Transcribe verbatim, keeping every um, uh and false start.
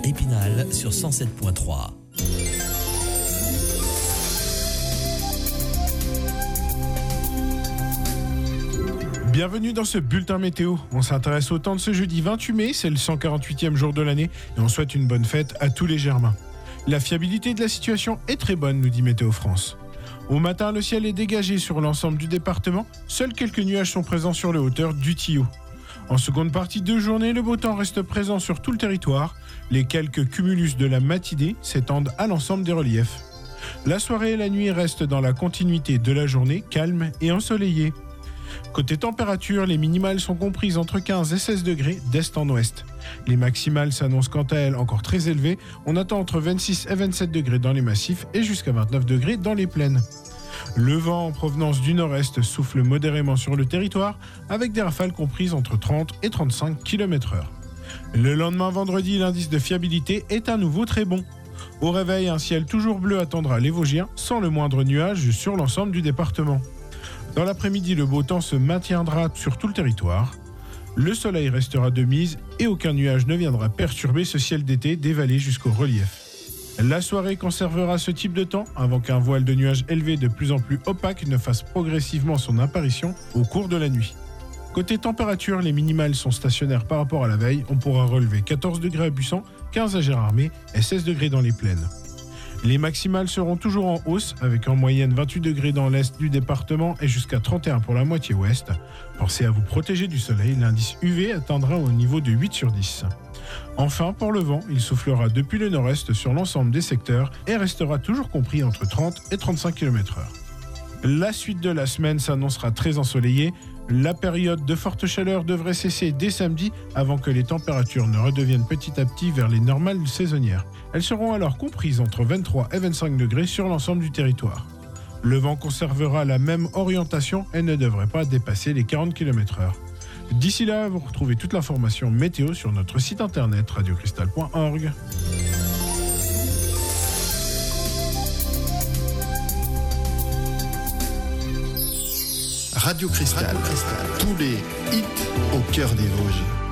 Épinal sur cent sept virgule trois. Bienvenue dans ce bulletin météo. On s'intéresse au temps de ce jeudi vingt-huit mai, c'est le cent quarante-huitième jour de l'année et on souhaite une bonne fête à tous les Germains. La fiabilité de la situation est très bonne, nous dit Météo France. Au matin, le ciel est dégagé sur l'ensemble du département. Seuls quelques nuages sont présents sur les hauteurs du Tillot. En seconde partie de journée, le beau temps reste présent sur tout le territoire. Les quelques cumulus de la matinée s'étendent à l'ensemble des reliefs. La soirée et la nuit restent dans la continuité de la journée, calme et ensoleillée. Côté température, les minimales sont comprises entre quinze et seize degrés d'est en ouest. Les maximales s'annoncent quant à elles encore très élevées. On attend entre vingt-six et vingt-sept degrés dans les massifs et jusqu'à vingt-neuf degrés dans les plaines. Le vent en provenance du nord-est souffle modérément sur le territoire avec des rafales comprises entre trente et trente-cinq kilomètres heure. Le lendemain vendredi, l'indice de fiabilité est à nouveau très bon. Au réveil, un ciel toujours bleu attendra les Vosgiens sans le moindre nuage sur l'ensemble du département. Dans l'après-midi, le beau temps se maintiendra sur tout le territoire. Le soleil restera de mise et aucun nuage ne viendra perturber ce ciel d'été des vallées jusqu'au relief. La soirée conservera ce type de temps avant qu'un voile de nuages élevé de plus en plus opaque ne fasse progressivement son apparition au cours de la nuit. Côté température, les minimales sont stationnaires par rapport à la veille. On pourra relever quatorze degrés à Buisson, quinze à Gérardmer et seize degrés dans les plaines. Les maximales seront toujours en hausse, avec en moyenne vingt-huit degrés dans l'est du département et jusqu'à trente et un pour la moitié ouest. Pensez à vous protéger du soleil, l'indice U V atteindra au niveau de huit sur dix. Enfin, pour le vent, il soufflera depuis le nord-est sur l'ensemble des secteurs et restera toujours compris entre trente et trente-cinq kilomètres heure. La suite de la semaine s'annoncera très ensoleillée. La période de forte chaleur devrait cesser dès samedi avant que les températures ne redeviennent petit à petit vers les normales saisonnières. Elles seront alors comprises entre vingt-trois et vingt-cinq degrés sur l'ensemble du territoire. Le vent conservera la même orientation et ne devrait pas dépasser les quarante kilomètres heure. D'ici là, vous retrouvez toute l'information météo sur notre site internet radio cristal point org. Radio Cristal, tous les hits au cœur des Vosges.